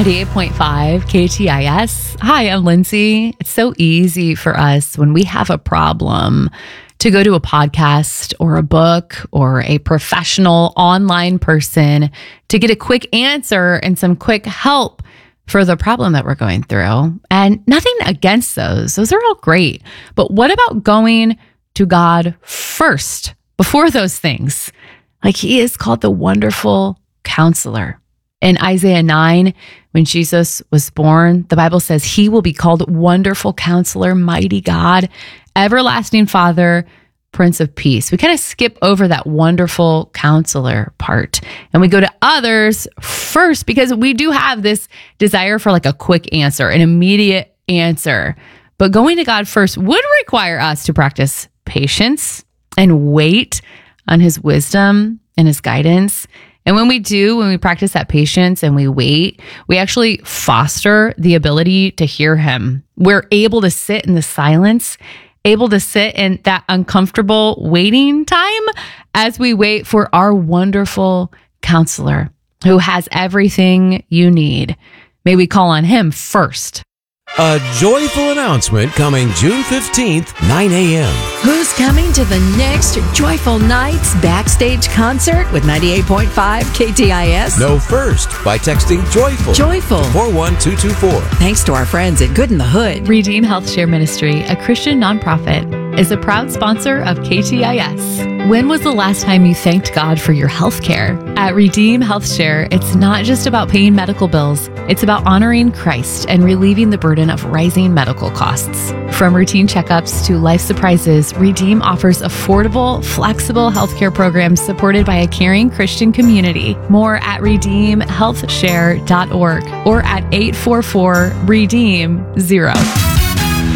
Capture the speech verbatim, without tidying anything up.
ninety-eight point five K T I S. Hi, I'm Lindsay. It's so easy for us when we have a problem to go to a podcast or a book or a professional online person to get a quick answer and some quick help for the problem that we're going through. And nothing against those. Those are all great. But what about going to God first before those things? Like, he is called the Wonderful Counselor. In Isaiah nine, when Jesus was born, the Bible says he will be called Wonderful Counselor, Mighty God, Everlasting Father, Prince of Peace. We kind of skip over that Wonderful Counselor part and we go to others first because we do have this desire for like a quick answer, an immediate answer. But going to God first would require us to practice patience and wait on his wisdom and his guidance. And when we do, when we practice that patience and we wait, we actually foster the ability to hear him. We're able to sit in the silence, able to sit in that uncomfortable waiting time as we wait for our wonderful counselor who has everything you need. May we call on him first. A joyful announcement coming June fifteenth, nine a.m. Who's coming to the next Joyful Nights backstage concert with ninety-eight point five K T I S? Know first by texting JOYFUL. Joyful. to four one two two four. Thanks to our friends at Good in the Hood. Redeem Health Share Ministry, a Christian nonprofit, is a proud sponsor of K T I S. When was the last time you thanked God for your health care? At Redeem Health Share, it's not just about paying medical bills. It's about honoring Christ and relieving the burden of rising medical costs. From routine checkups to life surprises, Redeem offers affordable, flexible healthcare programs supported by a caring Christian community. More at redeem health share dot org or at eight four four redeem zero.